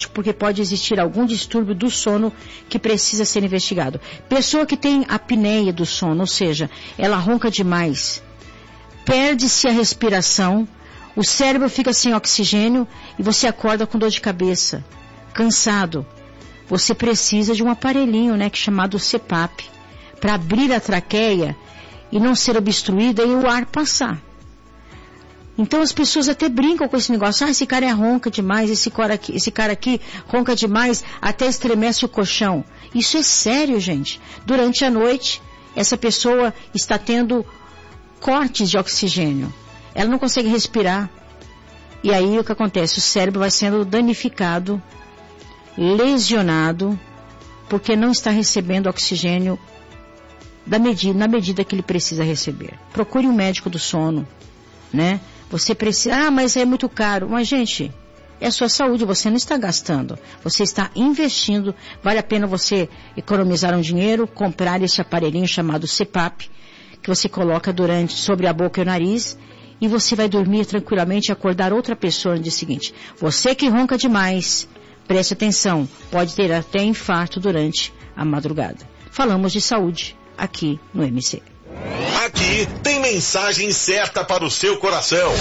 porque pode existir algum distúrbio do sono que precisa ser investigado. Pessoa que tem apneia do sono, ou seja, ela ronca demais, perde-se a respiração, o cérebro fica sem oxigênio e você acorda com dor de cabeça, cansado. Você precisa de um aparelhinho, né, chamado CPAP, para abrir a traqueia e não ser obstruída e o ar passar. Então as pessoas até brincam com esse negócio. Esse cara é ronca demais, esse cara aqui ronca demais, até estremece o colchão. Isso é sério, gente. Durante a noite, essa pessoa está tendo cortes de oxigênio. Ela não consegue respirar. E aí o que acontece? O cérebro vai sendo danificado, lesionado, porque não está recebendo oxigênio na medida que ele precisa receber. Procure um médico do sono, né? Você precisa, mas é muito caro. Mas, gente, é a sua saúde, você não está gastando. Você está investindo. Vale a pena você economizar um dinheiro, comprar esse aparelhinho chamado CPAP, que você coloca sobre a boca e o nariz, e você vai dormir tranquilamente e acordar outra pessoa no dia seguinte. Você que ronca demais, preste atenção, pode ter até infarto durante a madrugada. Falamos de saúde aqui no MC. Aqui tem mensagem certa para o seu coração.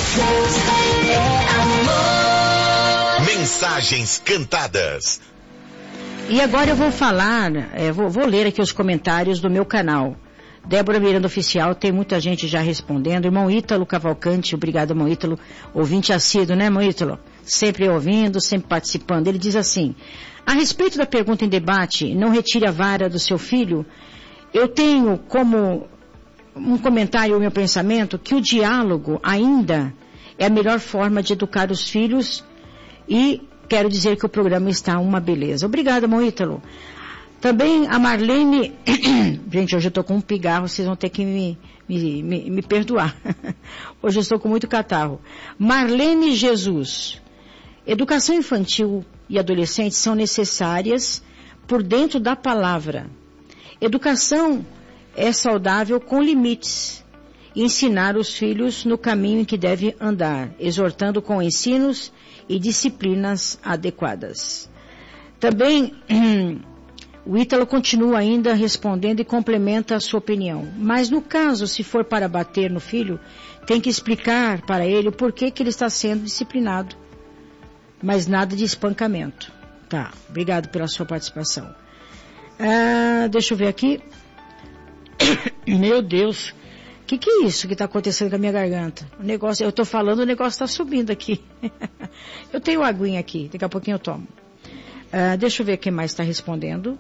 Mensagens cantadas. E agora eu vou falar, vou ler aqui os comentários do meu canal. Débora Miranda Oficial, tem muita gente já respondendo. Irmão Ítalo Cavalcante, obrigado, irmão Ítalo. Ouvinte assíduo, né, irmão Ítalo? Sempre ouvindo, sempre participando. Ele diz assim: a respeito da pergunta em debate, não retire a vara do seu filho, eu tenho como um comentário ao meu pensamento que o diálogo ainda é a melhor forma de educar os filhos, e quero dizer que o programa está uma beleza. Obrigada, irmão Ítalo. Também a Marlene, gente, hoje eu estou com um pigarro, vocês vão ter que me perdoar. Hoje eu estou com muito catarro. Marlene Jesus, educação infantil e adolescente são necessárias por dentro da palavra. Educação é saudável com limites. Ensinar os filhos no caminho em que deve andar, exortando com ensinos e disciplinas adequadas. Também o Ítalo continua ainda respondendo e complementa a sua opinião. Mas no caso, se for para bater no filho, tem que explicar para ele o porquê que ele está sendo disciplinado. Mas nada de espancamento. Tá, obrigado pela sua participação. Deixa eu ver aqui. Meu Deus, o que é isso que está acontecendo com a minha garganta? O negócio, eu estou falando, o negócio está subindo aqui. Eu tenho aguinha aqui, daqui a pouquinho eu tomo. Deixa eu ver quem mais está respondendo.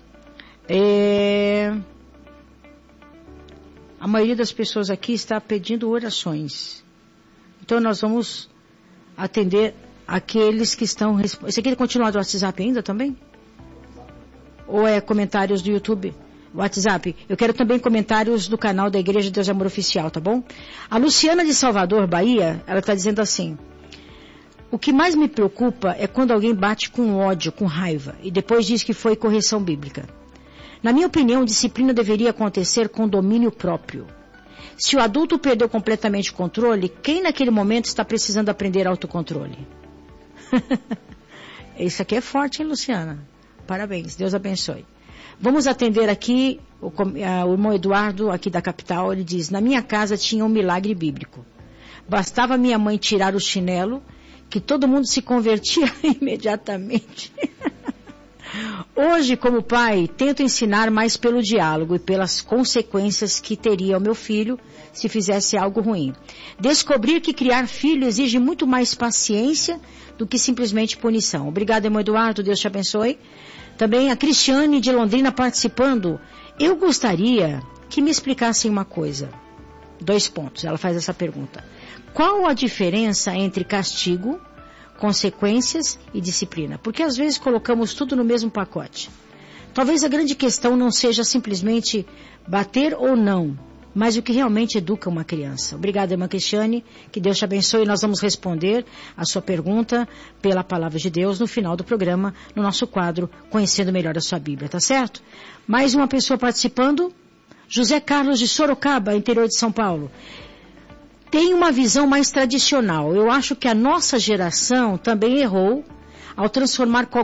A maioria das pessoas aqui está pedindo orações. Então nós vamos atender aqueles que estão... Esse aqui continua do WhatsApp ainda também? Ou é comentários do YouTube? WhatsApp. Eu quero também comentários do canal da Igreja de Deus e Amor Oficial, tá bom? A Luciana de Salvador, Bahia, ela está dizendo assim: o que mais me preocupa é quando alguém bate com ódio, com raiva, e depois diz que foi correção bíblica. Na minha opinião, disciplina deveria acontecer com domínio próprio. Se o adulto perdeu completamente o controle, quem naquele momento está precisando aprender autocontrole? Isso aqui é forte, hein, Luciana? Parabéns, Deus abençoe. Vamos atender aqui o irmão Eduardo, aqui da capital. Ele diz: na minha casa tinha um milagre bíblico. Bastava minha mãe tirar o chinelo, que todo mundo se convertia imediatamente. Hoje, como pai, tento ensinar mais pelo diálogo e pelas consequências que teria ao meu filho se fizesse algo ruim. Descobrir que criar filho exige muito mais paciência do que simplesmente punição. Obrigado, irmão Eduardo, Deus te abençoe. Também a Cristiane de Londrina participando. Eu gostaria que me explicassem uma coisa. 2 pontos, ela faz essa pergunta. Qual a diferença entre castigo, consequências e disciplina? Porque às vezes colocamos tudo no mesmo pacote. Talvez a grande questão não seja simplesmente bater ou não, mas o que realmente educa uma criança. Obrigada, irmã Cristiane, que Deus te abençoe. Nós vamos responder a sua pergunta pela palavra de Deus no final do programa, no nosso quadro Conhecendo Melhor a Sua Bíblia, tá certo? Mais uma pessoa participando, José Carlos de Sorocaba, interior de São Paulo. Tem uma visão mais tradicional. Eu acho que a nossa geração também errou ao transformar